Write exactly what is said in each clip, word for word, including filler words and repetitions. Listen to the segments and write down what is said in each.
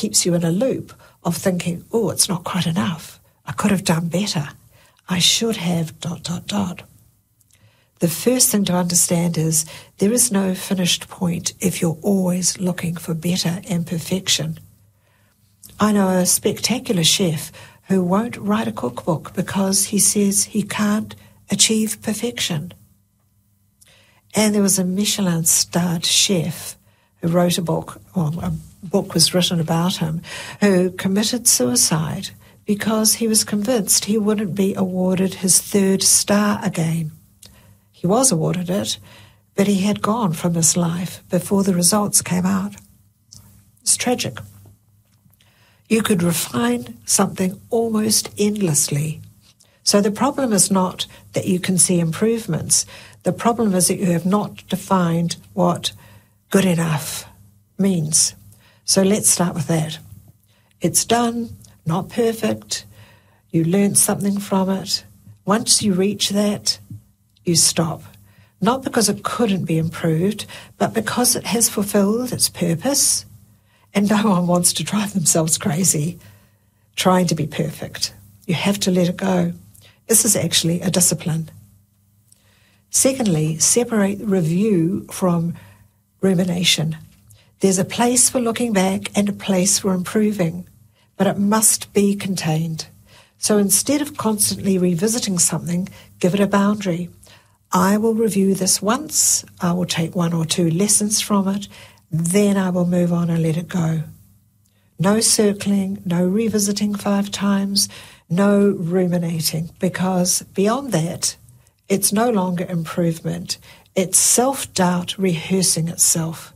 keeps you in a loop of thinking, oh, it's not quite enough. I could have done better. I should have dot, dot, dot. The first thing to understand is there is no finished point if you're always looking for better and perfection. I know a spectacular chef who won't write a cookbook because he says he can't achieve perfection. And there was a Michelin-starred chef who wrote a book, or a book was written about him, who committed suicide because he was convinced he wouldn't be awarded his third star again. He was awarded it, but he had gone from this life before the results came out. It's tragic. You could refine something almost endlessly. So the problem is not that you can see improvements. The problem is that you have not defined what good enough means. So let's start with that. It's done, not perfect. You learned something from it. Once you reach that, you stop. Not because it couldn't be improved, but because it has fulfilled its purpose, and no one wants to drive themselves crazy trying to be perfect. You have to let it go. This is actually a discipline. Secondly, separate review from rumination. There's a place for looking back and a place for improving, but it must be contained. So instead of constantly revisiting something, give it a boundary. I will review this once, I will take one or two lessons from it, then I will move on and let it go. No circling, no revisiting five times, no ruminating, because beyond that, it's no longer improvement. It's self-doubt rehearsing itself.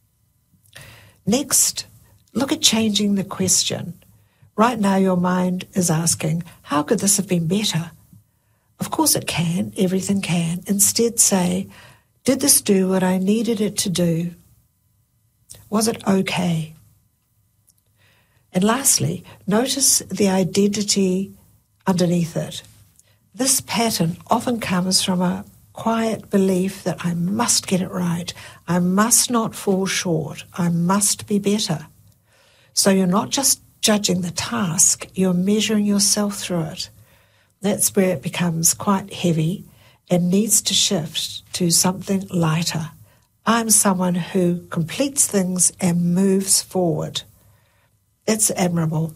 Next, look at changing the question. Right now your mind is asking, how could this have been better? Of course it can, everything can. Instead say, did this do what I needed it to do? Was it okay? And lastly, notice the identity underneath it. This pattern often comes from a quiet belief that I must get it right. I must not fall short. I must be better. So you're not just judging the task, you're measuring yourself through it. That's where it becomes quite heavy and needs to shift to something lighter. I'm someone who completes things and moves forward. It's admirable.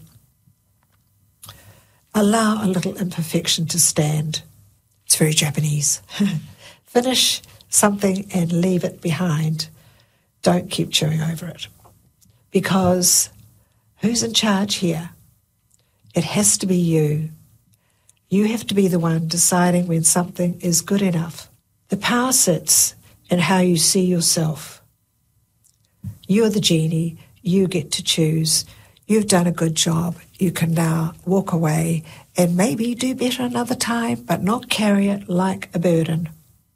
Allow a little imperfection to stand. It's very Japanese. Finish something and leave it behind. Don't keep chewing over it. Because who's in charge here? It has to be you. You have to be the one deciding when something is good enough. The power sits in how you see yourself. You're the genie. You get to choose. You've done a good job. You can now walk away and maybe do better another time, but not carry it like a burden.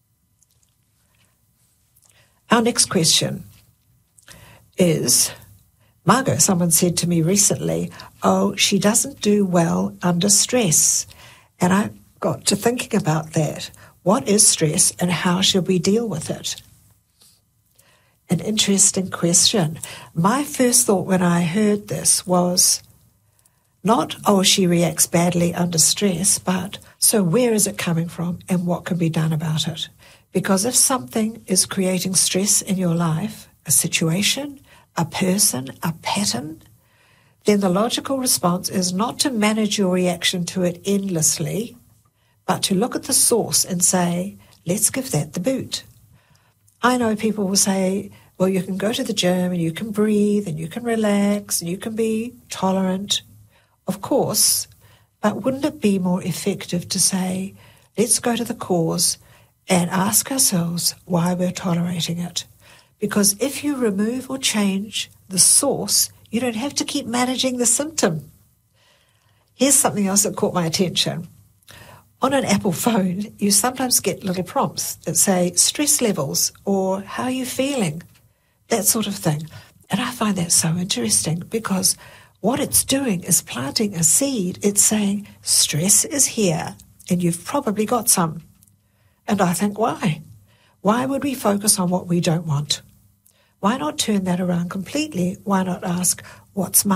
Our next question is, Margot, someone said to me recently, oh, she doesn't do well under stress. And I got to thinking about that. What is stress and how should we deal with it? An interesting question. My first thought when I heard this was not, oh, she reacts badly under stress, but so where is it coming from and what can be done about it? Because if something is creating stress in your life, a situation, a person, a pattern, then the logical response is not to manage your reaction to it endlessly, but to look at the source and say, let's give that the boot. I know people will say, well, you can go to the gym and you can breathe and you can relax and you can be tolerant. Of course, but wouldn't it be more effective to say, let's go to the cause and ask ourselves why we're tolerating it? Because if you remove or change the source, you don't have to keep managing the symptom. Here's something else that caught my attention. On an Apple phone, you sometimes get little prompts that say stress levels or how are you feeling, that sort of thing. And I find that so interesting because what it's doing is planting a seed. It's saying stress is here and you've probably got some. And I think, why? Why would we focus on what we don't want? Why not turn that around completely? Why not ask, what's my